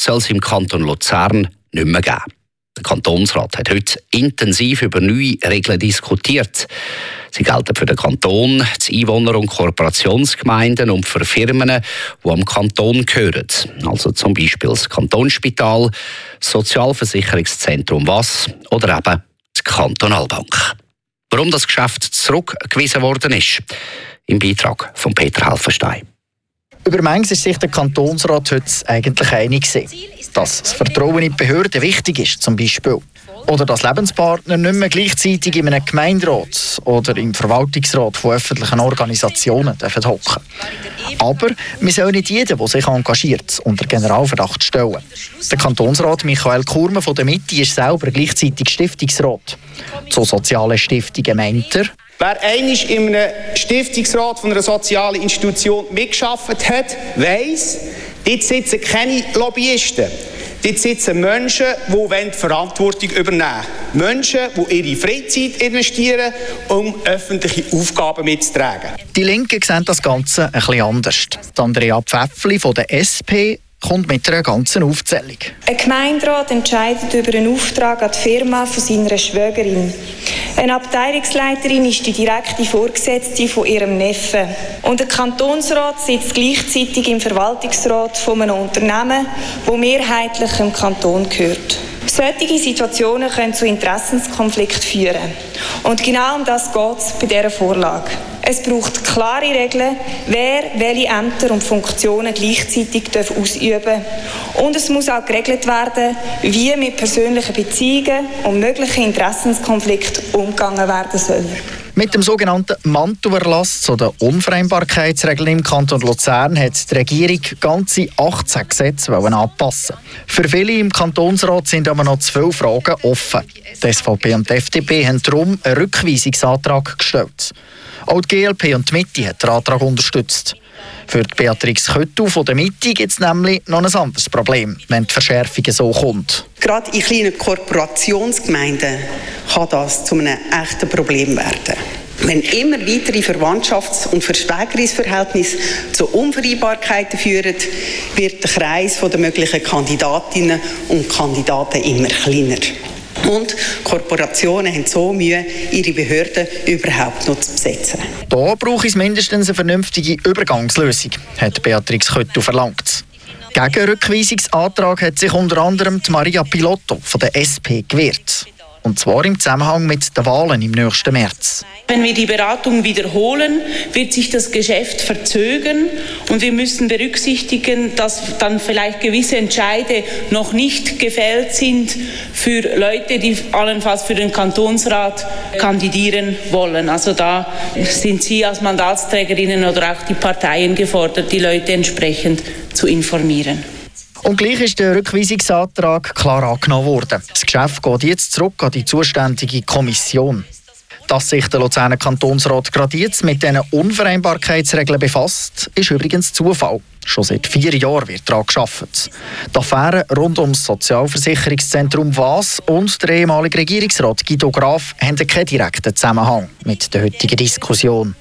soll es im Kanton Luzern nicht mehr geben. Der Kantonsrat hat heute intensiv über neue Regeln diskutiert. Sie gelten für den Kanton, die Einwohner- und Kooperationsgemeinden und für Firmen, die am Kanton gehören. Also zum Beispiel das Kantonsspital, das Sozialversicherungszentrum WAS oder eben die Kantonalbank. Warum das Geschäft zurückgewiesen worden ist, im Beitrag von Peter Helfenstein. Über manches ist sich der Kantonsrat heute eigentlich einig, dass das Vertrauen in die Behörden wichtig ist, zum Beispiel. Oder dass Lebenspartner nicht mehr gleichzeitig in einem Gemeinderat oder im Verwaltungsrat von öffentlichen Organisationen hocken dürfen. Aber wir sollen nicht jeden, der sich engagiert, unter Generalverdacht stellen. Der Kantonsrat Michael Kurme von der Mitte ist selber gleichzeitig Stiftungsrat. Zu sozialen Stiftungen meint er: Wer einmal in einem Stiftungsrat von einer sozialen Institution mitgearbeitet hat, weiss, dort sitzen keine Lobbyisten. Dort sitzen Menschen, die die Verantwortung übernehmen wollen. Menschen, die ihre Freizeit investieren, um öffentliche Aufgaben mitzutragen. Die Linken sehen das Ganze ein bisschen anders. Andrea Pfäffli von der SP kommt mit einer ganzen Aufzählung. Ein Gemeinderat entscheidet über einen Auftrag an die Firma von seiner Schwägerin. Eine Abteilungsleiterin ist die direkte Vorgesetzte von ihrem Neffen. Und der Kantonsrat sitzt gleichzeitig im Verwaltungsrat von einem Unternehmen, das mehrheitlich dem Kanton gehört. Solche Situationen können zu Interessenskonflikten führen. Und genau um das geht es bei dieser Vorlage. Es braucht klare Regeln, wer welche Ämter und Funktionen gleichzeitig ausüben darf. Und es muss auch geregelt werden, wie mit persönlichen Beziehungen und möglichen Interessenskonflikten umgegangen werden soll. Mit dem sogenannten Mantelerlass zu den Unvereinbarkeitsregeln im Kanton Luzern hat die Regierung ganze 18 Gesetze anpassen. Für viele im Kantonsrat sind aber noch zu viele Fragen offen. Die SVP und die FDP haben darum einen Rückweisungsantrag gestellt. Auch die GLP und die Mitte hat den Antrag unterstützt. Für die Beatrix Köttu von der Mitte gibt es nämlich noch ein anderes Problem, wenn die Verschärfung so kommt. Gerade in kleinen Kooperationsgemeinden kann das zu einem echten Problem werden. Wenn immer weitere Verwandtschafts- und Verschwägerungsverhältnisse zu Unvereinbarkeiten führen, wird der Kreis der möglichen Kandidatinnen und Kandidaten immer kleiner. Und Korporationen haben so Mühe, ihre Behörden überhaupt noch zu besetzen. Da braucht es mindestens eine vernünftige Übergangslösung, hat Beatrix Köttu verlangt. Gegen den Rückweisungsantrag hat sich unter anderem die Maria Pilotto von der SP gewehrt. Und zwar im Zusammenhang mit den Wahlen im nächsten März. Wenn wir die Beratung wiederholen, wird sich das Geschäft verzögern und wir müssen berücksichtigen, dass dann vielleicht gewisse Entscheide noch nicht gefällt sind für Leute, die allenfalls für den Kantonsrat kandidieren wollen. Also da sind Sie als Mandatsträgerinnen oder auch die Parteien gefordert, die Leute entsprechend zu informieren. Und gleich ist der Rückweisungsantrag klar angenommen worden. Das Geschäft geht jetzt zurück an die zuständige Kommission. Dass sich der Luzerner Kantonsrat gerade jetzt mit diesen Unvereinbarkeitsregeln befasst, ist übrigens Zufall. Schon seit 4 Jahren wird daran gearbeitet. Die Affäre rund um das Sozialversicherungszentrum WAS und der ehemalige Regierungsrat Guido Graf haben keinen direkten Zusammenhang mit der heutigen Diskussion.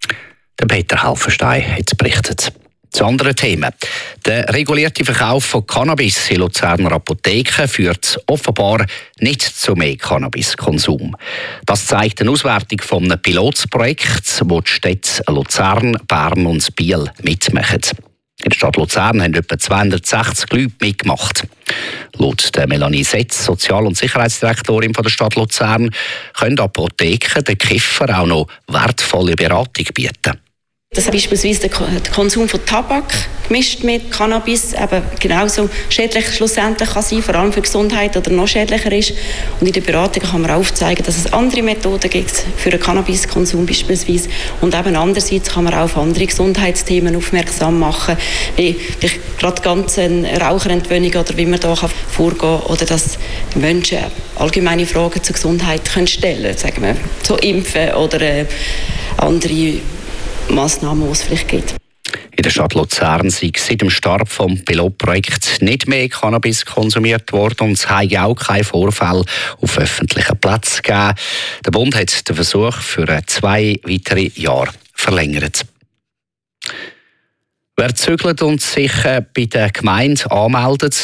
Der Peter Helfenstein hat berichtet. Zu anderen Themen. Der regulierte Verkauf von Cannabis in Luzerner Apotheken führt offenbar nicht zu mehr Cannabiskonsum. Das zeigt eine Auswertung von einem Pilotprojekt, wo die Städte Luzern, Bern und Biel mitmachen. In der Stadt Luzern haben etwa 260 Leute mitgemacht. Laut der Melanie Setz, Sozial- und Sicherheitsdirektorin der Stadt Luzern, können Apotheken den Kiffern auch noch wertvolle Beratung bieten. Dass beispielsweise der Konsum von Tabak gemischt mit Cannabis eben genauso schädlich schlussendlich kann sein, vor allem für die Gesundheit, oder noch schädlicher ist. Und in der Beratung kann man aufzeigen, dass es andere Methoden gibt für den Cannabiskonsum beispielsweise. Und eben andererseits kann man auch auf andere Gesundheitsthemen aufmerksam machen, wie gerade ganz eine Raucherentwöhnung oder wie man da vorgehen kann, oder dass Menschen allgemeine Fragen zur Gesundheit können stellen, sagen wir, zu Impfen oder andere Massnahmen, die es vielleicht gibt. In der Stadt Luzern sei seit dem Start des Pilotprojekts nicht mehr Cannabis konsumiert worden und es habe auch keinen Vorfall auf öffentlichen Plätzen gegeben. Der Bund hat den Versuch für 2 weitere Jahre verlängert. Wer zügelt und sich bei der Gemeinde anmeldet,